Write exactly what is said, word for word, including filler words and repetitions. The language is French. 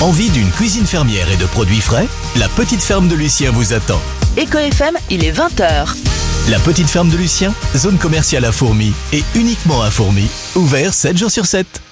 Envie d'une cuisine fermière et de produits frais? La petite ferme de Lucien vous attend. Eco F M, il est vingt heures. La petite ferme de Lucien, zone commerciale à Fourmies et uniquement à Fourmies, ouvert sept jours sur sept.